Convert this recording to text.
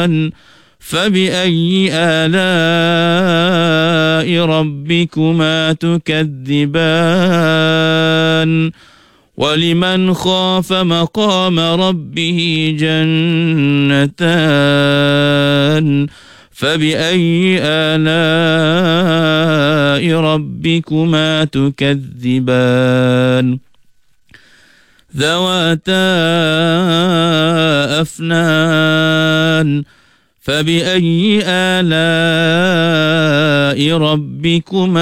فبأي آلاء ربكما تكذبان ولمن خاف مقام ربه جنتان فبأي آلاء ربكما تكذبان ذواتا أفنان فبأي آلاء ربكما